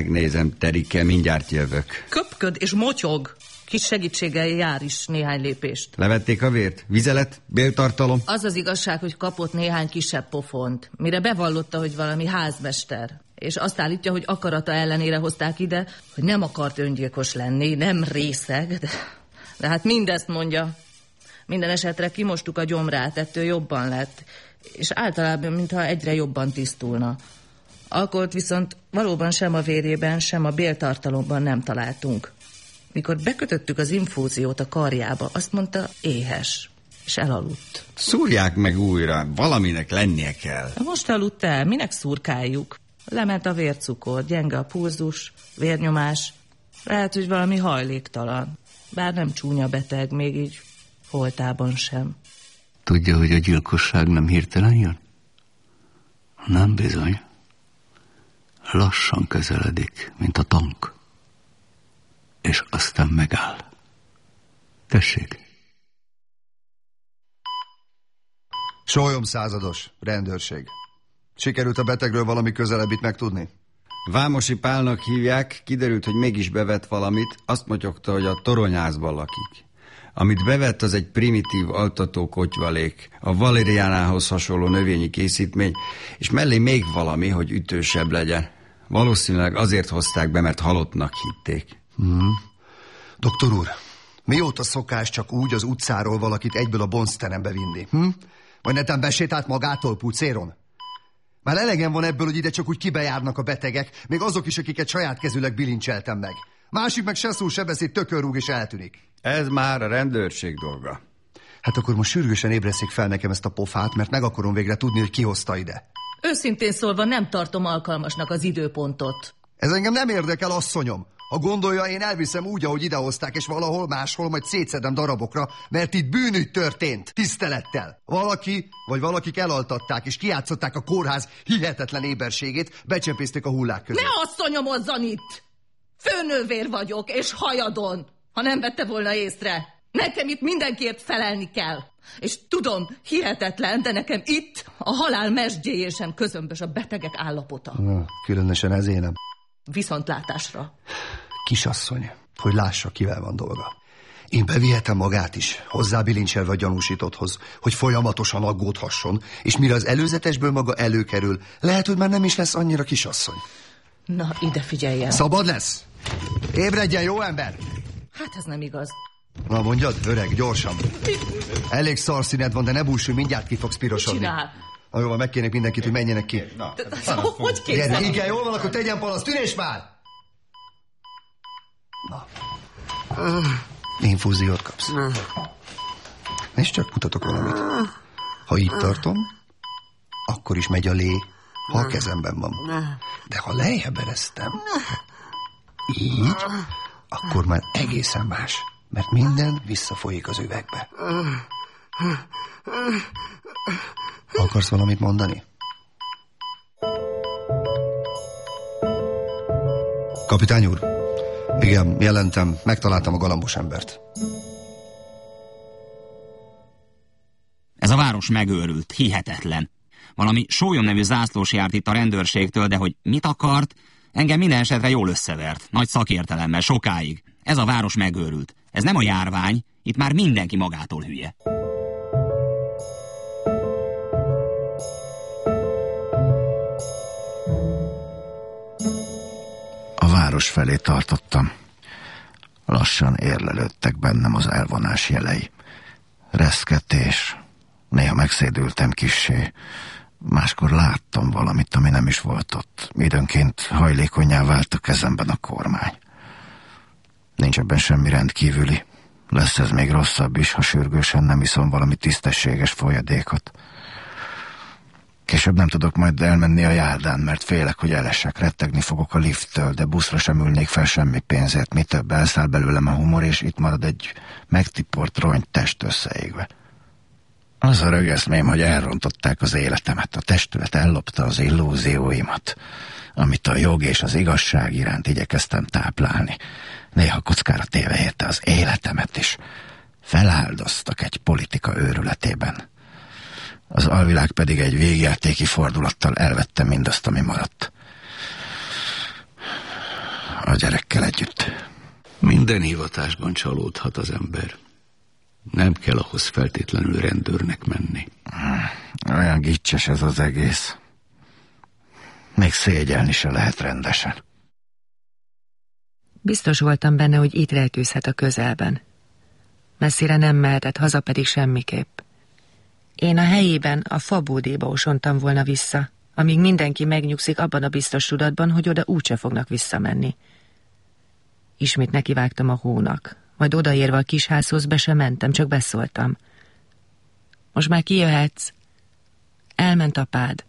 Megnézem, Terike, mindjárt jövök. Köpköd és motyog. Kis segítséggel jár is néhány lépést. Levették a vért? Vizelet? Béltartalom? Az az igazság, hogy kapott néhány kisebb pofont, mire bevallotta, hogy valami házmester. És azt állítja, hogy akarata ellenére hozták ide, hogy nem akart öngyilkos lenni, nem részeg, de hát mindezt mondja. Minden esetre kimostuk a gyomrát, ettől jobban lett, és általában, mintha egyre jobban tisztulna. Alkoholt viszont valóban sem a vérében, sem a béltartalomban nem találtunk. Mikor bekötöttük az infúziót a karjába, azt mondta, éhes, és elaludt. Szúrják meg újra, valaminek lennie kell. Most aludt el, minek szurkáljuk? Lement a vércukor, gyenge a pulzus, vérnyomás, lehet, hogy valami hajléktalan. Bár nem csúnya beteg, még így holtában sem. Tudja, hogy a gyilkosság nem hirtelen jön? Nem bizony. Lassan közeledik, mint a tank. És aztán megáll. Tessék. Sólyom százados, rendőrség. Sikerült a betegről valami közelebbit megtudni? Vámosi Pálnak hívják, kiderült, hogy mégis bevett valamit, azt motyogta, hogy a toronyházban lakik. Amit bevett, az egy primitív altató kotyvalék, a valériánához hasonló növényi készítmény, és mellé még valami, hogy ütősebb legyen. Valószínűleg azért hozták be, mert halottnak hitték. Doktor úr, mióta szokás csak úgy az utcáról valakit egyből a bonzterembe vinni? Vagy netán besétált magától pucéron? Már elegem van ebből, hogy ide csak úgy kibejárnak a betegek, még azok is, akiket saját kezűleg bilincseltem meg. Másik meg se szól, se beszéd, tökörrúg és eltűnik. Ez már a rendőrség dolga. Hát akkor most sürgősen ébreszik fel nekem ezt a pofát, mert meg akarom végre tudni, hogy ki hozta ide. Őszintén szólva nem tartom alkalmasnak az időpontot. Ez engem nem érdekel, asszonyom. Ha gondolja, én elviszem úgy, ahogy idehozták, és valahol máshol majd szétszedem darabokra, mert itt bűnügy történt, tisztelettel. Valaki, vagy valakik elaltatták, és kijátszották a kórház hihetetlen éberségét, becsempészték a hullák közé. Ne asszonyomozzon itt! Főnővér vagyok, és hajadon, ha nem vette volna észre. Nekem itt mindenkiért felelni kell. És tudom, hihetetlen, de nekem itt a halál mesdjéjén közömbös a betegek állapota. Különösen ez énem. Viszontlátásra. Kisasszony, hogy lássa, kivel van dolga. Én bevihetem magát is, hozzábilincselve a gyanúsítotthoz, hogy folyamatosan aggódhasson, és mire az előzetesből maga előkerül, lehet, hogy már nem is lesz annyira kisasszony. Na, ide figyeljen. Szabad lesz? Ébredjen, jó ember! Hát ez nem igaz. Na mondjad, öreg, gyorsan. Elég szarszíned van, de ne búsulj, mindjárt ki fogsz pirosodni. Csinál? Na jó, megkérnék mindenkit, hogy menjenek ki. Hogy képzel? Gyere, igen, jól van, akkor tegyen palaszt, tűnés már! Na. Infúziót kapsz. És csak mutatok valamit. Ha így tartom, akkor is megy a lé, ha a kezemben van. De ha lejjebb eresztem, így, akkor már egészen más, mert minden visszafolyik az üvegbe. Akarsz valamit mondani? Kapitány úr, igen, jelentem, megtaláltam a galambos embert. Ez a város megőrült, hihetetlen. Valami Sólyom nevű zászlós járt itt a rendőrségtől, de hogy mit akart, engem minden esetre jól összevert. Nagy szakértelemmel, sokáig. Ez a város megőrült. Ez nem a járvány, itt már mindenki magától hülye. A város felé tartottam. Lassan érlelődtek bennem az elvonás jelei. Reszketés. Néha megszédültem kissé. Máskor láttam valamit, ami nem is volt ott. Időnként hajlékonyá vált a kezemben a kormány. Nincs ebben semmi rendkívüli. Lesz ez még rosszabb is, ha sürgősen nem iszom valami tisztességes folyadékot. Később nem tudok majd elmenni a járdán, mert félek, hogy elesek, rettegni fogok a lifttől, de buszra sem ülnék fel semmi pénzért. Mi több, elszáll belőlem a humor, és itt marad egy megtiport rony test összeégve. Az a rögeszmém, hogy elrontották az életemet, a testület ellopta az illúzióimat, amit a jog és az igazság iránt igyekeztem táplálni. Néha kockára téve érte az életemet is. Feláldoztak egy politika őrületében. Az alvilág pedig egy végjátéki fordulattal elvette mindazt, ami maradt. a gyerekkel együtt. Minden hivatásban csalódhat az ember. Nem kell ahhoz feltétlenül rendőrnek menni. Olyan gicses ez az egész. Még szégyelni se lehet rendesen. Biztos voltam benne, hogy itt rejtőzhet a közelben. Messzire nem mehetett, haza pedig semmiképp. Én a helyében a fabódéba osontam volna vissza, amíg mindenki megnyugszik abban a biztos tudatban, hogy oda úgyse fognak visszamenni. Ismét nekivágtam a hónak, majd odaérve a kisházhoz be sem mentem, csak beszóltam. Most már kijöhetsz. Elment apád.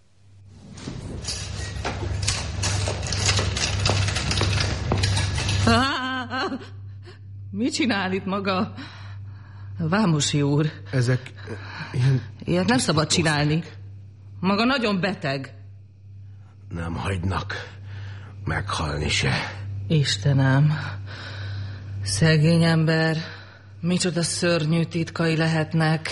Mit csinál itt maga? Vámosi úr. Ezek Ilyet nem szabad csinálni. Maga nagyon beteg. nem hagynak meghalni se. Istenem, szegény ember, micsoda szörnyű titkai lehetnek.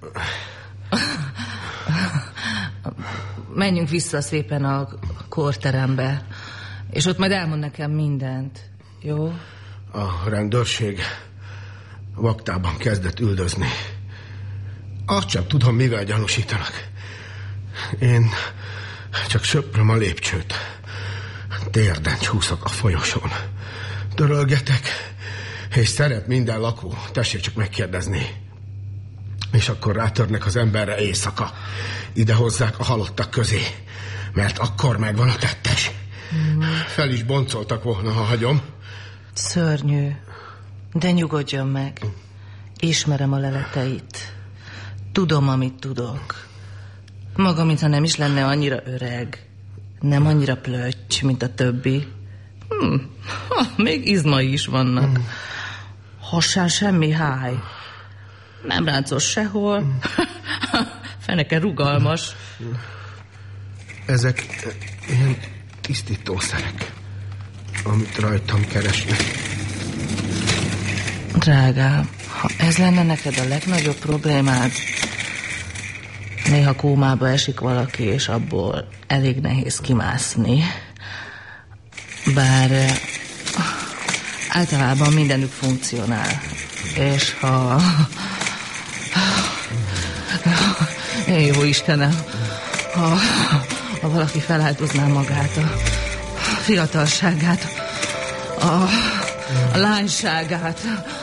Menjünk vissza szépen a kórterembe, és ott majd elmond nekem mindent, jó? A rendőrség vaktában kezdett üldözni. Azt sem tudom, mivel gyanúsítanak. Én csak söpröm a lépcsőt. Térden csúszok a folyosón. Törölgetek, és szeret minden lakó. Tessék csak megkérdezni. És akkor rátörnek az emberre éjszaka. Ide hozzák a halottak közé, mert akkor megvan a tettes. Fel is boncoltak volna, ha hagyom. Szörnyű, de nyugodjon meg. Ismerem a leleteit. Tudom, amit tudok. Maga, mintha nem is lenne annyira öreg. Nem annyira plötty, mint a többi. Még izmai is vannak. Hasán semmi háj. Nem ráncos sehol. Feneke rugalmas. Ezek ilyen tisztítószerek, amit rajtam keresnek. Drágám, ha ez lenne neked a legnagyobb problémád, néha kómába esik valaki, és abból elég nehéz kimászni. Bár általában mindenük funkcionál. És ha... Jó Istenem, ha valaki feláldozná magát, a fiatalságát, a lányságát,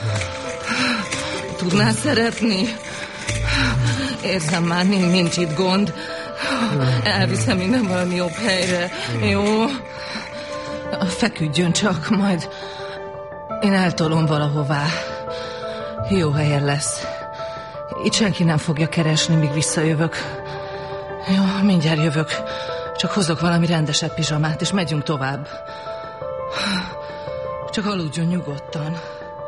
tudná szeretni? Érzem már, nincs itt gond. Elviszem minden valami jobb helyre. Jó? Feküdjön csak, majd én eltolom valahová. Jó helyen lesz. Itt senki nem fogja keresni, míg visszajövök. Jó, mindjárt jövök. Csak hozok valami rendesebb pizsamát, és megyünk tovább. Csak aludjon nyugodtan.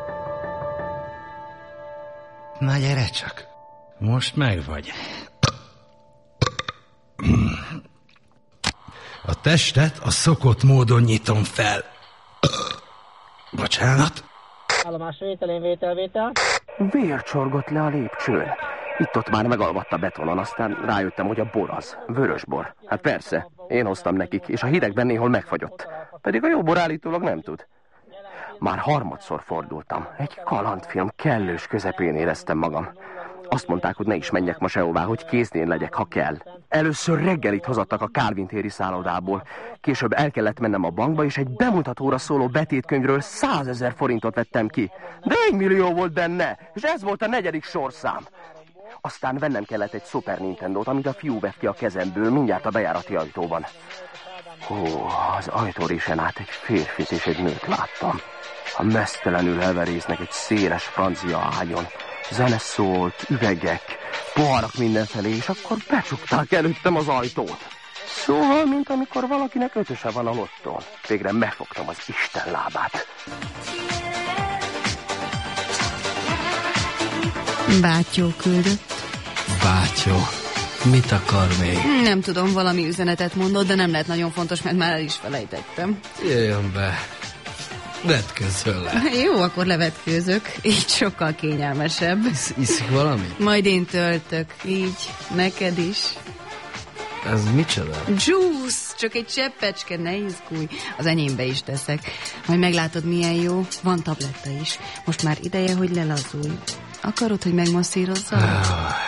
Na gyere csak. Most megvagy. A testet a szokott módon nyitom fel. Bocsánat. Állomás vétel. Vér csorgott le a lépcsőn. Itt-ott már megalvadt a betonon, aztán rájöttem, hogy a bor az. Vörösbor. Hát persze, én hoztam nekik, és a hidegben néhol megfagyott. Pedig a jó bor állítólag nem tud. Már harmadszor fordultam. Egy kalandfilm kellős közepén éreztem magam. Azt mondták, hogy ne is menjek ma sehová, hogy kéznél legyek, ha kell. Először reggelit hozattak a Calvin téri szállodából. Később el kellett mennem a bankba, és egy bemutatóra szóló betétkönyvről 100 000 forintot vettem ki. De 1 millió volt benne, és ez volt a 4. sorszám. Aztán vennem kellett egy Super Nintendót, amit a fiú vett ki a kezemből mindjárt a bejárati ajtóban. Az ajtórésen át egy férfit és egy nőt láttam. A mesztelenül heverésznek egy széles francia ágyon. Zene szólt, üvegek, poharak mindenfelé, és akkor becsukták előttem az ajtót. Szóval, mint amikor valakinek 5-öse van a lottón. Végre megfogtam az Isten lábát. Bátyó küldött. Bátyó, mit akar még? Nem tudom, valami üzenetet mondott, de nem lehet nagyon fontos, mert már el is felejtettem. Jöjjön be. Vetkőzzön le. Jó, akkor levetkőzök. Így sokkal kényelmesebb. Iszik valamit? Majd én töltök. Így, neked is. Ez micsoda? Juice, csak egy cseppecske, ne izgulj. Az enyémbe is teszek. Majd meglátod, milyen jó. Van tabletta is. Most már ideje, hogy lelazulj. Akarod, hogy megmasszírozzam?